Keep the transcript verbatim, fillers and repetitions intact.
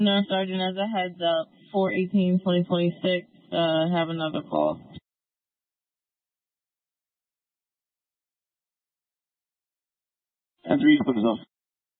No, Sergeant, as a heads up, four eighteen twenty twenty-six, uh, have another call. That's reason for the